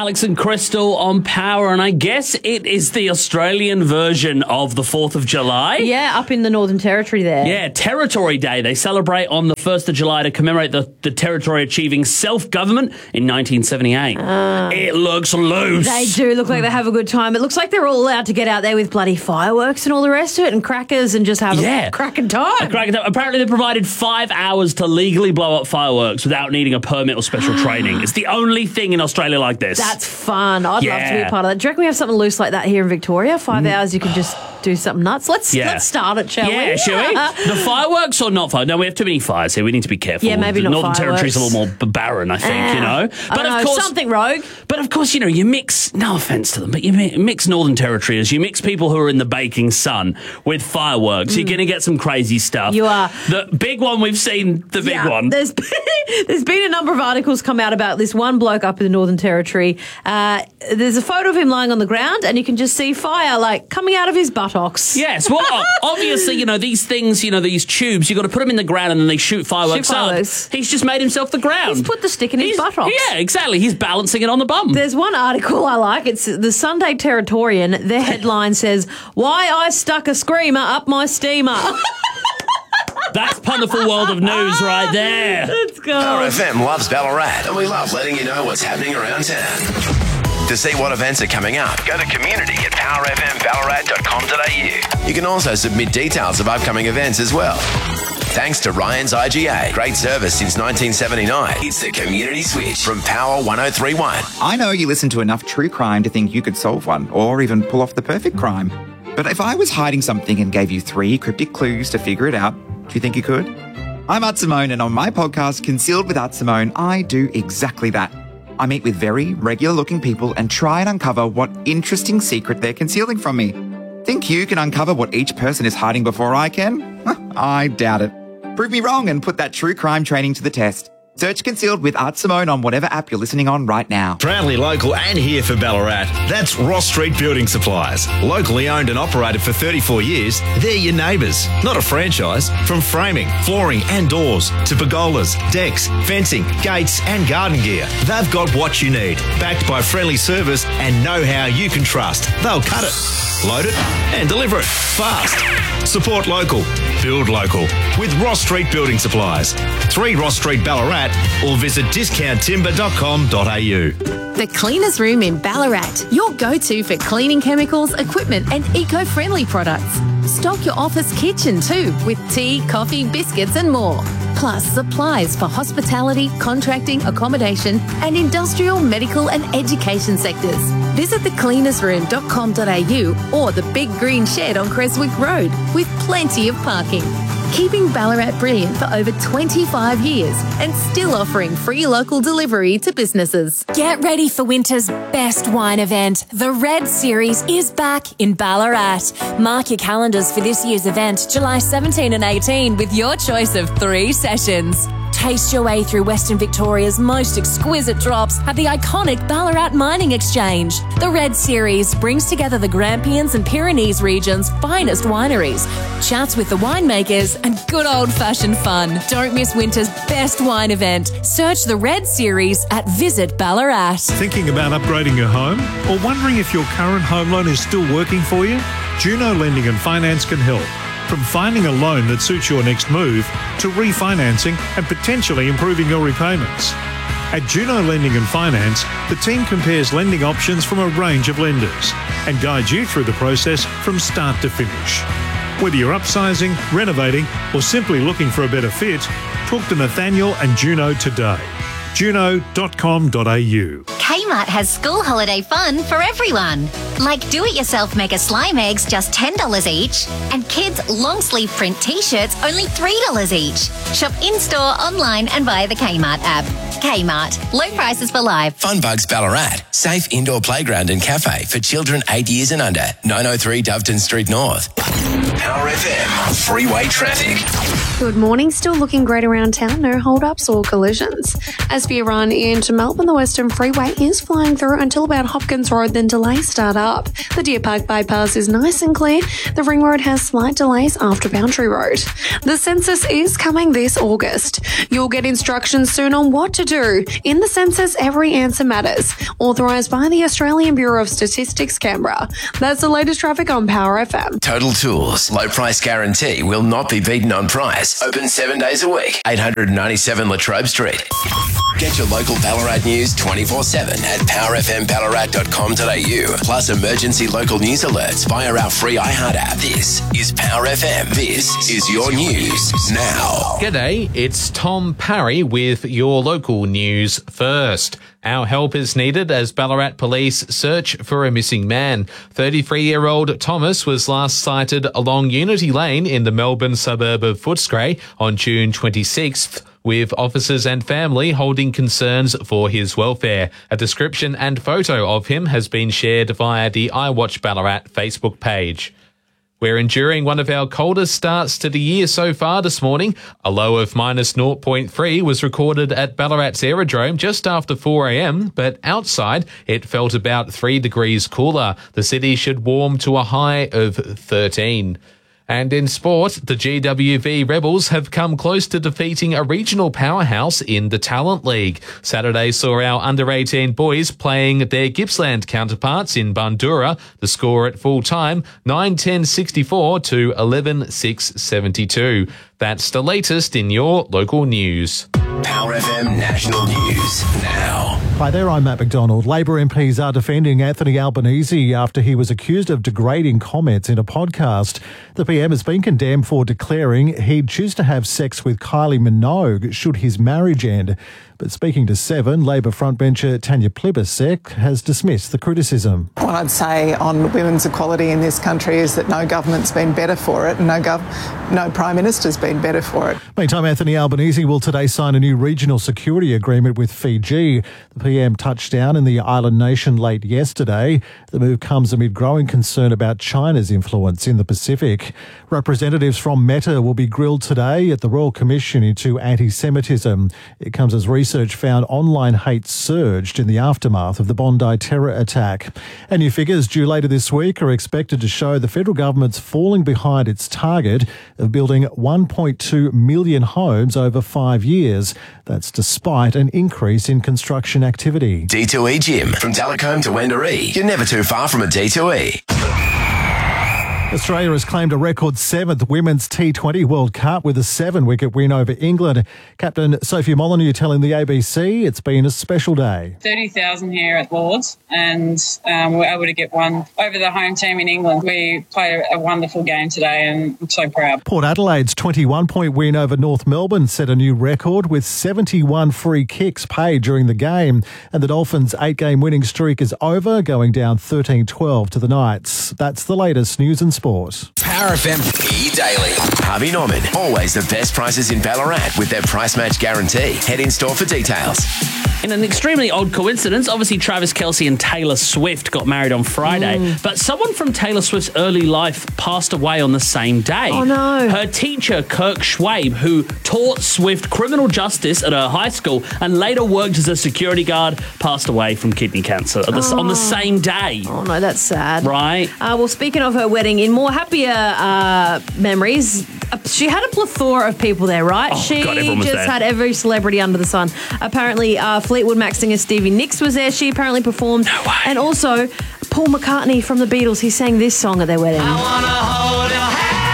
Alex and Crystal on Power, and I guess it is the Australian version of the 4th of July. Yeah, up in the Northern Territory there. Yeah, Territory Day. They celebrate on the 1st of July to commemorate the territory achieving self-government in 1978. It looks loose. They do look like they have a good time. It looks like they're all allowed to get out there with bloody fireworks and all the rest of it and crackers and just have a cracking time. Apparently they provided 5 hours to legally blow up fireworks without needing a permit or special training. It's the only thing in Australia like this. That's fun. I'd love to be a part of that. Do you reckon we have something loose like that here in Victoria? 5 hours you can just do something nuts. Let's start it, shall we? Yeah, shall we? The fireworks or not fireworks? No, we have too many fires here. We need to be careful. Yeah, maybe the not Northern Territory's a little more barren, I think, you know. But of course, something rogue. But of course, you know, you mix, no offence to them, but you mix Northern Territory as you mix people who are in the baking sun with fireworks. You're going to get some crazy stuff. You are. The big one we've seen, the big one. There's been a number of articles come out about this one bloke up in the Northern Territory. There's a photo of him lying on the ground and you can just see fire like coming out of his buttocks. Yes, well, obviously, you know, these things, you know, these tubes, you've got to put them in the ground and then they shoot fireworks up. He's just made himself the ground. He's put the stick in his buttocks. Yeah, exactly. He's balancing it on the bum. There's one article I like. It's the Sunday Territorian. Their headline says, "Why I stuck a screamer up my steamer." That's Wonderful World of News right there. Let's go. Power FM loves Ballarat, and we love letting you know what's happening around town. To see what events are coming up, go to community at powerfmballarat.com.au. You can also submit details of upcoming events as well. Thanks to Ryan's IGA. Great service since 1979. It's the Community Switch from Power 103.1. I know you listen to enough true crime to think you could solve one or even pull off the perfect crime. But if I was hiding something and gave you 3 cryptic clues to figure it out, do you think you could? I'm Art Simone, and on my podcast, Concealed with Art Simone, I do exactly that. I meet with very regular-looking people and try and uncover what interesting secret they're concealing from me. Think you can uncover what each person is hiding before I can? I doubt it. Prove me wrong and put that true crime training to the test. Search Concealed with Art Simone on whatever app you're listening on right now. Proudly local and here for Ballarat. That's Ross Street Building Supplies. Locally owned and operated for 34 years, they're your neighbours, not a franchise. From framing, flooring and doors to pergolas, decks, fencing, gates and garden gear, they've got what you need. Backed by friendly service and know-how you can trust. They'll cut it, load it and deliver it fast. Support local. Build local with Ross Street Building Supplies. 3 Ross Street, Ballarat, or visit discounttimber.com.au. The Cleaners Room in Ballarat, your go-to for cleaning chemicals, equipment and eco-friendly products. Stock your office kitchen too with tea, coffee, biscuits and more. Plus supplies for hospitality, contracting, accommodation and industrial, medical and education sectors. Visit thecleanersroom.com.au or the Big Green Shed on Creswick Road with plenty of parking. Keeping Ballarat brilliant for over 25 years and still offering free local delivery to businesses. Get ready for winter's best wine event. The Red Series is back in Ballarat. Mark your calendars for this year's event, July 17 and 18, with your choice of 3 sessions. Taste your way through Western Victoria's most exquisite drops at the iconic Ballarat Mining Exchange. The Red Series brings together the Grampians and Pyrenees region's finest wineries, chats with the winemakers, and good old-fashioned fun. Don't miss winter's best wine event. Search the Red Series at Visit Ballarat. Thinking about upgrading your home or wondering if your current home loan is still working for you? Juno Lending and Finance can help. From finding a loan that suits your next move to refinancing and potentially improving your repayments. At Juno Lending and Finance, the team compares lending options from a range of lenders and guides you through the process from start to finish. Whether you're upsizing, renovating or simply looking for a better fit, talk to Nathaniel and Juno today. Juno.com.au. Kmart has school holiday fun for everyone. Like do-it-yourself Mega Slime eggs just $10 each and kids long-sleeve print T-shirts only $3 each. Shop in-store, online and via the Kmart app. Kmart. Low prices for life. Funbugs Ballarat. Safe indoor playground and cafe for children 8 years and under. 903 Doveton Street North. Power Power FM freeway traffic. Good morning. Still looking great around town. No hold-ups or collisions. As for your run into Melbourne, the Western Freeway is flying through until about Hopkins Road, then delays start up. The Deer Park bypass is nice and clear. The Ring Road has slight delays after Boundary Road. The census is coming this August. You'll get instructions soon on what to do. In the census, every answer matters. Authorised by the Australian Bureau of Statistics, Canberra. That's the latest traffic on Power FM. Total Tools. Low price guarantee will not be beaten on price. Open 7 days a week. 897 Latrobe Street. Get your local Ballarat news 24/7 at powerfmballarat.com.au. Plus emergency local news alerts via our free iHeart app. This is Power FM. This is your news now. G'day, it's Tom Parry with your local news first. Our help is needed as Ballarat police search for a missing man. 33-year-old Thomas was last sighted along Unity Lane in the Melbourne suburb of Footscray on June 26th, with officers and family holding concerns for his welfare. A description and photo of him has been shared via the iWatch Ballarat Facebook page. We're enduring one of our coldest starts to the year so far this morning. A low of minus 0.3 was recorded at Ballarat's aerodrome just after 4 a.m, but outside it felt about 3 degrees cooler. The city should warm to a high of 13. And in sport, the GWV Rebels have come close to defeating a regional powerhouse in the Talent League. Saturday saw our under-18 boys playing their Gippsland counterparts in Bundoora. The score at full time, 9-10-64 to 11-6-72. That's the latest in your local news. Power FM National News now. Hi there, I'm Matt McDonald. Labor MPs are defending Anthony Albanese after he was accused of degrading comments in a podcast. The PM has been condemned for declaring he'd choose to have sex with Kylie Minogue should his marriage end. But speaking to Seven, Labor frontbencher Tanya Plibersek has dismissed the criticism. What I'd say on women's equality in this country is that no government's been better for it and no Prime Minister's been better for it. Meantime, Anthony Albanese will today sign a new regional security agreement with Fiji. The PM touched down in the island nation late yesterday. The move comes amid growing concern about China's influence in the Pacific. Representatives from Meta will be grilled today at the Royal Commission into anti-Semitism. It comes as research found online hate surged in the aftermath of the Bondi terror attack. And new figures due later this week are expected to show the federal government's falling behind its target of building 1.2 million homes over 5 years. That's despite an increase in construction activity. D2E Gym. From Telecombe to Wendouree. You're never too far from a D2E. Australia has claimed a record 7th Women's T20 World Cup with a 7-wicket win over England. Captain Sophie Molyneux telling the ABC it's been a special day. 30,000 here at Lords, and we're able to get one over the home team in England. We played a wonderful game today and I'm so proud. Port Adelaide's 21-point win over North Melbourne set a new record with 71 free kicks paid during the game. And the Dolphins' 8-game winning streak is over, going down 13-12 to the Knights. That's the latest news and sport. Power FM E-Daily. Harvey Norman. Always the best prices in Ballarat with their price match guarantee. Head in store for details. In an extremely odd coincidence, obviously Travis Kelce and Taylor Swift got married on Friday, but someone from Taylor Swift's early life passed away on the same day. Oh, no. Her teacher, Kirk Schwabe, who taught Swift criminal justice at her high school and later worked as a security guard, passed away from kidney cancer on the same day. Oh, no, that's sad. Right. Well, speaking of her wedding, in more happier memories, she had a plethora of people there, right? Oh, she God, everyone was just there. had every celebrity under the sun. Apparently, Fleetwood Mac singer Stevie Nicks was there. She apparently performed. No way. And also, Paul McCartney from the Beatles. He sang this song at their wedding. I wanna hold your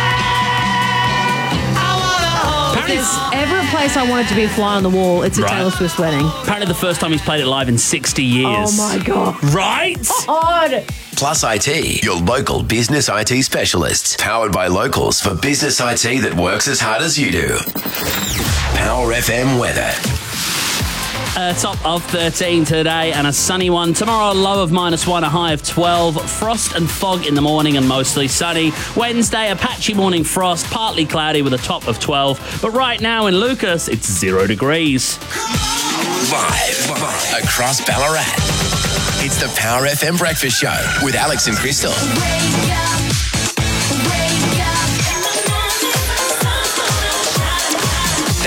hand. If there's ever a place I wanted to be a fly on the wall, it's a Taylor Swift wedding. Apparently the first time he's played it live in 60 years. Oh, my God. Right? God. Plus IT, your local business IT specialists. Powered by locals for business IT that works as hard as you do. Power FM weather. Top of 13 today and a sunny one. Tomorrow, a low of -1, a high of 12. Frost and fog in the morning and mostly sunny. Wednesday, a patchy morning frost, partly cloudy with a top of 12. But right now in Lucas, it's 0 degrees. Live across Ballarat. It's the Power FM Breakfast Show with Alex and Crystal.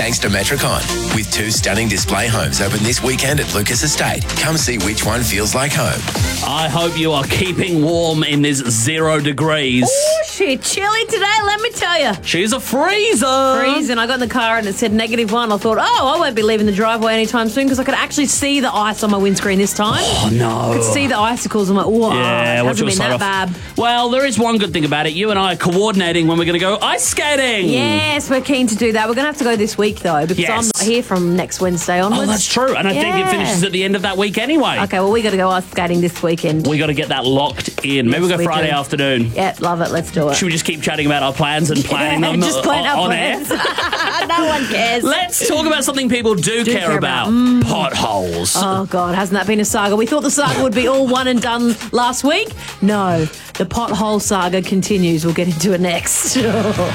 Thanks to Metricon. With 2 stunning display homes open this weekend at Lucas Estate. Come see which one feels like home. I hope you are keeping warm in this 0 degrees. Oh, shit, chilly today, let me tell you. She's a freezer. Freezing. I got in the car and it said -1. I thought, I won't be leaving the driveway anytime soon because I could actually see the ice on my windscreen this time. Oh, no. I could see the icicles. I'm like, whoa, Yeah, it watch hasn't your been that side bad. off. Well, there is one good thing about it. You and I are coordinating when we're going to go ice skating. Yes, we're keen to do that. We're going to have to go this week, though, because I'm not here from next Wednesday onwards. Oh, that's true. And I think it finishes at the end of that week anyway. Okay, well, we got to go ice skating this weekend. We got to get that locked in. Maybe we'll go we Friday do. afternoon. Yeah, love it. Let's do it. Should we just keep chatting about our plans and planning them Just plan our on air? plans. No one cares. Let's talk about something people do care about. Potholes. Oh, God, hasn't that been a saga? We thought the saga would be all one and done last week. No, the pothole saga continues. We'll get into it next.